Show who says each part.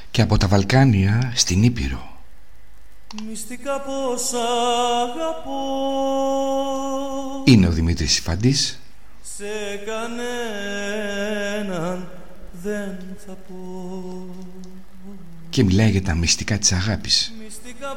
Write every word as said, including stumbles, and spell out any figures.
Speaker 1: και από τα Βαλκάνια στην Ήπειρο.
Speaker 2: Μυστικά πως αγαπώ.
Speaker 1: Είναι ο Δημήτρης Υφαντής.
Speaker 2: Σε κανέναν δεν θα πω.
Speaker 1: Και μιλάει για τα μυστικά της αγάπης.
Speaker 2: Μυστικά